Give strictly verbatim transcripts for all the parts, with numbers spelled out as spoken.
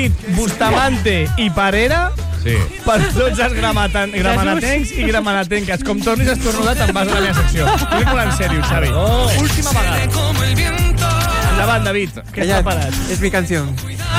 David Bustamante i Parera sí. per tots els gramatan, gramanatencs i gramanatenques. Com tornis a estornudar, te'n vas a la meva secció. Vull molt en sèrio, Xavi. Oh. Última vegada. Endavant, David. ¿Qué está preparat? Es mi canción.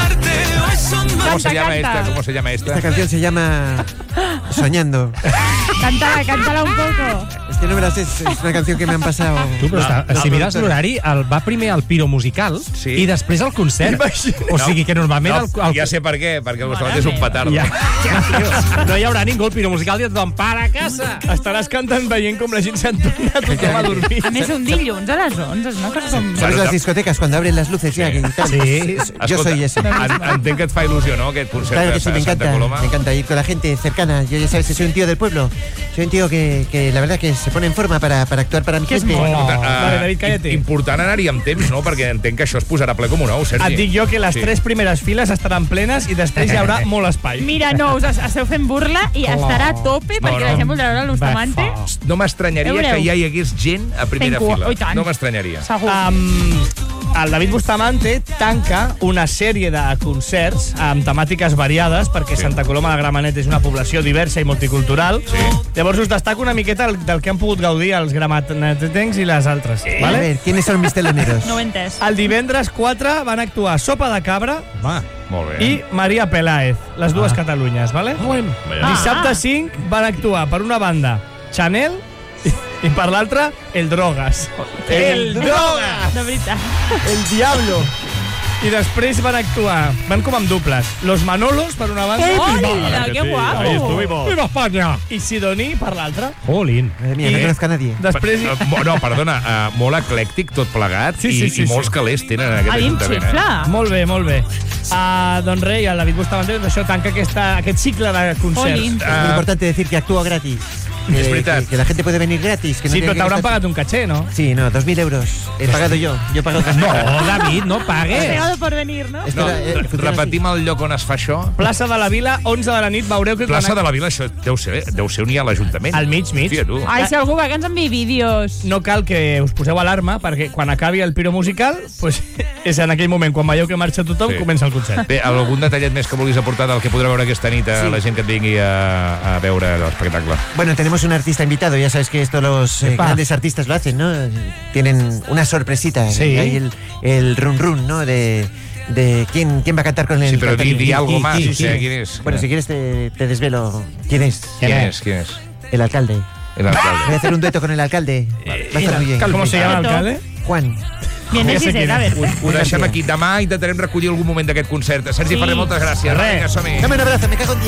¿Cómo se llama esta? ¿Cómo se llama esta? Esta canción se llama Soñando. Cántala, cántala un poco. Es que no me la sé, es una canción que me han pasado. Tu, però està, no, si mires l'horari, el va primer al Piro Musical sí. i després al concert. O sigui que normalment... No, el, el... ja sé per què, perquè el Bustamante és un petardo. Ja, ja, tio, no hi haurà ningú al Piro Musical dient tothom, para a casa! Estaràs cantant veient com la gent s'ha tornat tothom a dormir. A més, un dilluns a les onze, és una cosa com... ¿Sabes las discotecas cuando abren las luces ya? Que tal? Sí. Yo Escolta, soy ese. En, entenc que et fa il·lusió, no, aquest concert Claro que sí, de me Santa encanta, Coloma. me encanta ir con la gente cercana. Yo ya sabes que soy un tío del pueblo. Soy un tío que, que la verdad que se pone en forma para, para actuar para mi Que és gente. molt. No. Uh, Vale, David, cállate. Important anar-hi amb temps, no? Perquè entenc que això es posarà ple com un ou, Sergi. Et dic jo que les Sí. tres primeres files estaran plenes i després hi haurà molt espai. Mira, no, us esteu fent burla i estarà a tope perquè no. la gent voldrà veure el Bustamante. No m'estranyaria Veureu. que ja hi hagués gent a primera Fent cua. fila. Oh, i tant. No m'estranyaria. Segur. Um, el David Bustamante tanca una sèrie de concerts amb temàtiques variades perquè Sí. Santa Coloma de Gramenet és una població diversa i multicultural. Sí. Llavors us destaco una miqueta del, del que han pogut gaudir els gramenetencs i les altres. A Vale? ver, ¿quiénes son mis teloneros? No ho he entès. El divendres quatre van actuar Sopa de Cabra Va. Molt bé. i Maria Peláez, les dues Catalunyes, vale? Ah. Dissabte cinc van actuar per una banda Chanel i, i per l'altra El Drogas. El Drogas! De veritat. El Diablo. I després van actuar, van com amb duples, Los Manolos per una banda Hola, que guapo. Viva Espanya! i Sidoní per l'altra. Jolín. Madre mía, no I- conozco a nadie. Després... Eh, mo- No, perdona, uh, molt eclèctic, tot plegat, Sí, sí, i, sí, i sí. molts calés tenen en aquest A mi em ajuntament. xifla. Molt bé, molt bé. Uh, doncs res, i el David Bustamante, doncs això tanca aquesta, aquest cicle de concerts. Jolín. Es muy importante decir que actúo gratis. Que, Es verdad. que, que la gente puede venir gratis. Que no Sí, tiene però que t'hauran gastar- pagat un caché, no? Sí, no, dos mil euros. He pagado yo. Yo he pagado dos mil. No, David, no Has pagues. pegado por venir, no? Esto No, era- eh, funciona repetim el lloc on es fa això. Plaça de la Vila, onze de la nit, veureu que... Plaça quan- de la Vila, això deu ser, deu ser on hi ha l'Ajuntament. Al mig, mig. Hòstia, tu. Ai, si algú va, que ens enviï vídeos. No cal que us poseu alarma, perquè quan acabi el Piro Musical, pues, és en aquell moment, quan veieu que marxa tothom, Sí. comença el concert. Bé, algun detallet més que vulguis aportar del que podrà veure aquesta nit a Sí. la gent que et vingui a, a veure l'espectacle? Bueno, tenemos un artista invitado. Ya sabes que esto los eh, Epa. grandes artistas lo hacen, ¿no? Tienen una sorpresita. Sí. Hay el, el run run, ¿no? De, de quién, quién va a cantar con el Sí, però di, cantante. di algo ¿Qui- más, qui- o sea, quién? ¿quién es? Bueno, si quieres te, te desvelo. ¿Quién es? ¿Quién es? ¿Quién es? El alcalde. El Voy a alcalde. hacer un dueto con el alcalde. Va a estar muy bien. ¿Cómo se llama el alcalde? Juan. Vienes Ja sé i quién a és. ver. Ho deixem aquí. Demà intentarem recollir algun moment d'aquest concert. Sergi Sí. Ferrer, moltes gràcies. Res. Vinga, som-hi. Dame un abrazo, me cago en diez.